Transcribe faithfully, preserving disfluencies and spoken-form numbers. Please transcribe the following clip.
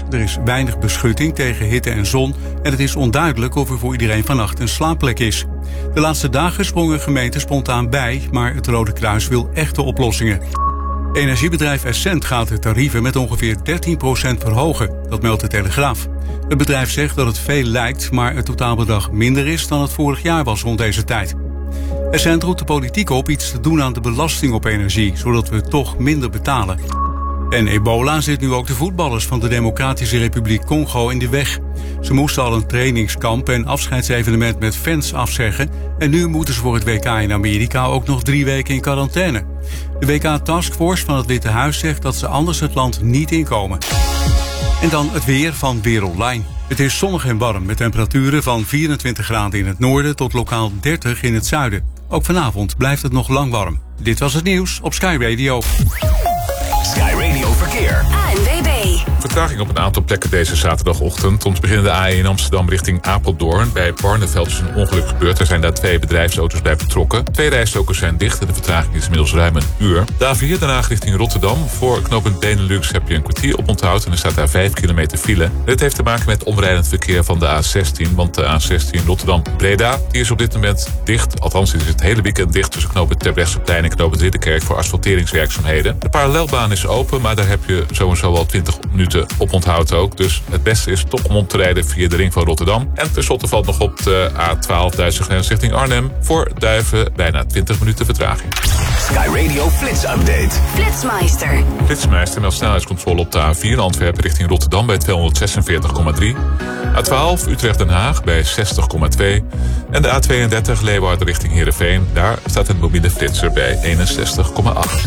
koud. Er is weinig beschutting tegen hitte en zon en het is onduidelijk of er voor iedereen vannacht een slaapplek is. De laatste dagen sprongen gemeenten spontaan bij, maar het Rode Kruis wil echte oplossingen. Energiebedrijf Essent gaat de tarieven met ongeveer dertien procent verhogen, dat meldt de Telegraaf. Het bedrijf zegt dat het veel lijkt, maar het totaalbedrag minder is dan het vorig jaar was rond deze tijd. Essent roept de politiek op iets te doen aan de belasting op energie, zodat we toch minder betalen. En ebola zit nu ook de voetballers van de Democratische Republiek Congo in de weg. Ze moesten al een trainingskamp en afscheidsevenement met fans afzeggen en nu moeten ze voor het W K in Amerika ook nog drie weken in quarantaine. De W K-taskforce van het Witte Huis zegt dat ze anders het land niet inkomen. En dan het weer van Weer Online. Het is zonnig en warm met temperaturen van vierentwintig graden in het noorden tot lokaal dertig in het zuiden. Ook vanavond blijft het nog lang warm. Dit was het nieuws op Sky Radio. Sky Radio Verkeer. A N W B. Vertraging op een aantal plekken deze zaterdagochtend. Om te beginnen de A één in Amsterdam richting Apeldoorn. Bij Barneveld is een ongeluk gebeurd. Er zijn daar twee bedrijfsauto's bij betrokken. Twee rijstokers zijn dicht en de vertraging is inmiddels ruim een uur. De A vier Den Haag richting Rotterdam. Voor knooppunt Benelux heb je een kwartier op onthoud en er staat daar vijf kilometer file. Dit heeft te maken met omrijdend verkeer van de A zestien. Want de A zestien Rotterdam-Breda die is op dit moment dicht. Althans is het hele weekend dicht tussen knooppunt Terbrechtseplein en knooppunt Ridderkerk voor asfalteringswerkzaamheden. De parallelbaan is open, maar daar heb je sowieso al twintig minuten op onthoud ook. Dus het beste is toch om om te rijden via de ring van Rotterdam. En tenslotte valt nog op de A twaalf Duitse grens richting Arnhem. Voor Duiven bijna twintig minuten vertraging. Sky Radio Flits Update. Flitsmeister. Flitsmeister meldt snelheidscontrole op de A vier Antwerpen richting Rotterdam bij tweehonderdzesenveertig komma drie. A twaalf Utrecht-Den Haag bij zestig komma twee. En de A tweeëndertig Leeuwarden richting Heerenveen. Daar staat een mobiele flitser bij eenenzestig komma acht.